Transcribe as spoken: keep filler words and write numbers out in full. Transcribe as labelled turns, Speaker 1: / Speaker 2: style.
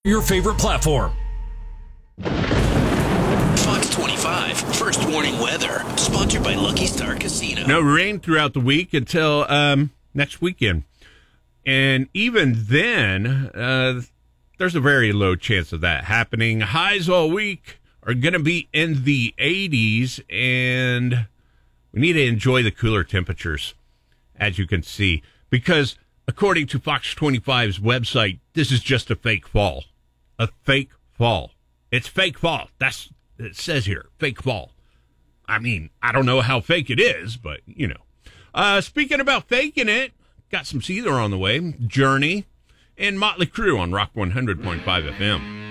Speaker 1: Your favorite platform.
Speaker 2: Fox twenty-five, First Warning Weather, sponsored by Lucky Star Casino.
Speaker 3: No rain throughout the week until um, next weekend. And even then, uh, there's a very low chance of that happening. Highs all week are going to be in the eighties, and we need to enjoy the cooler temperatures, as you can see, because according to Fox twenty-five's website, this is just a fake fall. A fake fall. It's fake fall. That's it says here, fake fall. I mean, I don't know how fake it is, but, you know. Uh, speaking about faking it, got some Seether on the way, Journey, and Motley Crue on Rock one hundred point five F M.